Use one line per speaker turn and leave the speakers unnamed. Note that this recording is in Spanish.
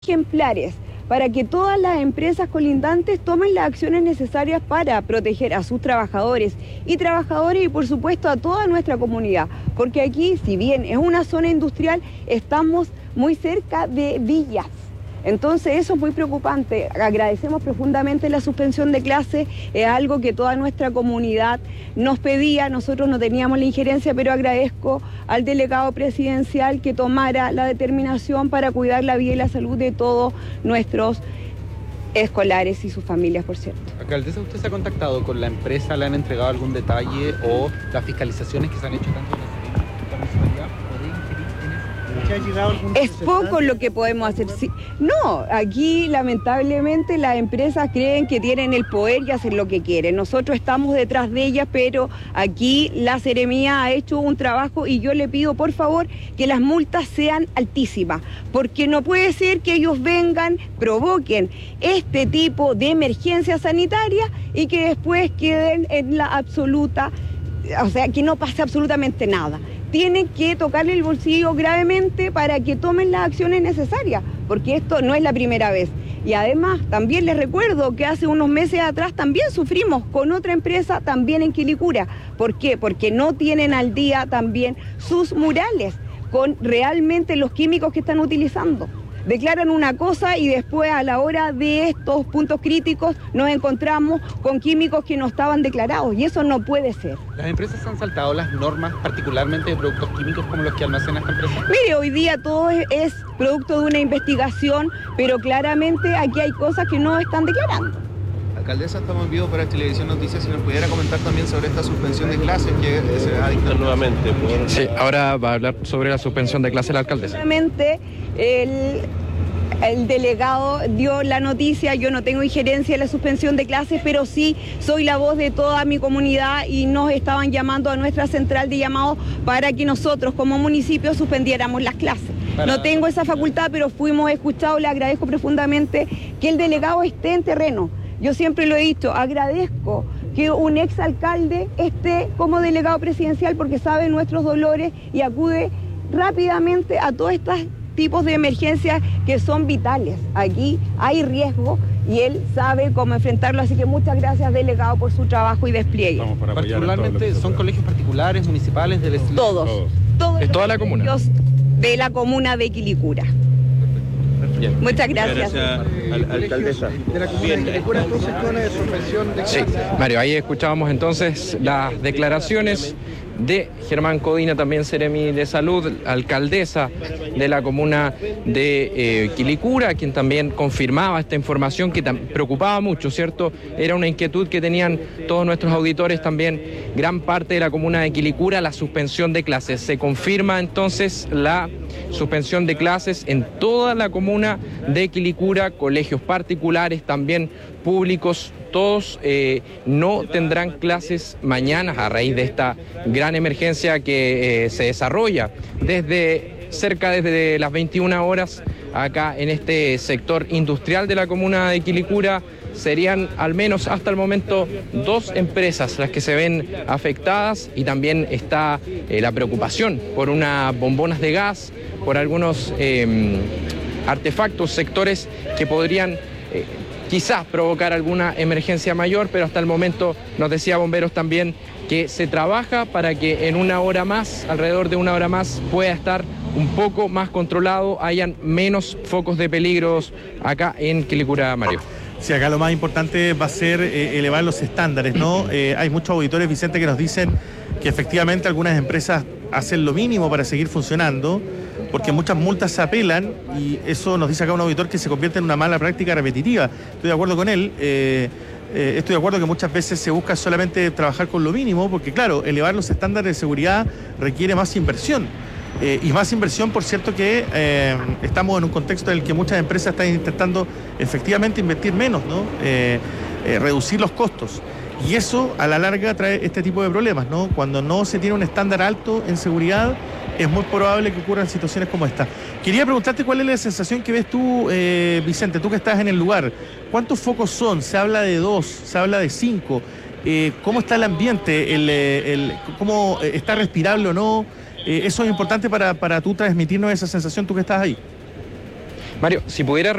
ejemplares para que todas las empresas colindantes tomen las acciones necesarias para proteger a sus trabajadores y por supuesto a toda nuestra comunidad, porque aquí, si bien es una zona industrial, estamos muy cerca de villas. Entonces eso es muy preocupante. Agradecemos profundamente la suspensión de clases, es algo que toda nuestra comunidad nos pedía, nosotros no teníamos la injerencia, pero agradezco al delegado presidencial que tomara la determinación para cuidar la vida y la salud de todos nuestros escolares y sus familias, por cierto.
Alcaldesa, ¿usted se ha contactado con la empresa? ¿Le han entregado algún detalle o las fiscalizaciones que se han hecho tanto en la municipalidad?
Es poco lo que podemos hacer. Sí. No, aquí lamentablemente las empresas creen que tienen el poder y hacen lo que quieren. Nosotros estamos detrás de ellas, pero aquí la Seremía ha hecho un trabajo y yo le pido por favor que las multas sean altísimas, porque no puede ser que ellos vengan, provoquen este tipo de emergencia sanitaria y que después queden en la absoluta, o sea, que no pase absolutamente nada. Tienen que tocarle el bolsillo gravemente para que tomen las acciones necesarias, porque esto no es la primera vez. Y además, también les recuerdo que hace unos meses atrás también sufrimos con otra empresa, también en Quilicura. ¿Por qué? Porque no tienen al día también sus murales con realmente los químicos que están utilizando. Declaran una cosa y después a la hora de estos puntos críticos nos encontramos con químicos que no estaban declarados y eso no puede ser.
¿Las empresas han saltado las normas, particularmente de productos químicos como los que almacena esta empresa?
Mire, hoy día todo es producto de una investigación, pero claramente aquí hay cosas que no están declarando.
Alcaldesa, estamos en vivo para Televisión Noticias. Si nos pudiera comentar también sobre esta suspensión de clases que se va a dictar nuevamente.
Sí, ahora va a hablar sobre la suspensión de clases la alcaldesa.
Obviamente, el delegado dio la noticia, yo no tengo injerencia en la suspensión de clases, pero sí soy la voz de toda mi comunidad y nos estaban llamando a nuestra central de llamados para que nosotros como municipio suspendiéramos las clases. No tengo esa facultad, pero fuimos escuchados, le agradezco profundamente que el delegado esté en terreno. Yo siempre lo he dicho, agradezco que un exalcalde esté como delegado presidencial porque sabe nuestros dolores y acude rápidamente a todos estos tipos de emergencias que son vitales. Aquí hay riesgo y él sabe cómo enfrentarlo, así que muchas gracias, delegado, por su trabajo y despliegue.
Particularmente, ¿son colegios particulares, municipales, del
Todos.
Es toda la comuna.
De la comuna de Quilicura. Bien. Muchas gracias.
Alcaldesa.
De la comuna de Quilicura, entonces, con la suspensión de clases.
Sí, Mario, ahí escuchábamos entonces las declaraciones de Germán Codina, también Seremi de Salud, alcaldesa de la comuna de Quilicura, quien también confirmaba esta información que preocupaba mucho, ¿cierto? Era una inquietud que tenían todos nuestros auditores también, gran parte de la comuna de Quilicura, la suspensión de clases. Se confirma entonces la suspensión de clases en toda la comuna de Quilicura, colegios particulares, también públicos, todos no tendrán clases mañana a raíz de esta gran emergencia que se desarrolla desde las 21 horas acá en este sector industrial de la comuna de Quilicura. Serían al menos hasta el momento 2 empresas las que se ven afectadas y también está la preocupación por unas bombonas de gas, por algunos artefactos, sectores que podrían quizás provocar alguna emergencia mayor, pero hasta el momento nos decía Bomberos también que se trabaja para que en una hora más, alrededor de una hora más, pueda estar un poco más controlado, hayan menos focos de peligros acá en Quilicura, Mario.
Sí, acá lo más importante va a ser elevar los estándares, ¿no? Hay muchos auditores, Vicente, que nos dicen que efectivamente algunas empresas hacen lo mínimo para seguir funcionando, porque muchas multas se apelan y eso nos dice acá un auditor que se convierte en una mala práctica repetitiva. Estoy de acuerdo con él, estoy de acuerdo que muchas veces se busca solamente trabajar con lo mínimo, porque claro, elevar los estándares de seguridad requiere más inversión. Y más inversión, por cierto, que estamos en un contexto en el que muchas empresas están intentando efectivamente invertir menos, ¿no? Reducir los costos. Y eso a la larga trae este tipo de problemas, ¿no? Cuando no se tiene un estándar alto en seguridad, es muy probable que ocurran situaciones como esta. Quería preguntarte cuál es la sensación que ves tú, Vicente, tú que estás en el lugar. ¿Cuántos focos son? Se habla de 2, se habla de 5. ¿Cómo está el ambiente? ¿Cómo está respirable o no? Eso es importante para tú transmitirnos esa sensación, tú que estás ahí.
Mario, si pudiera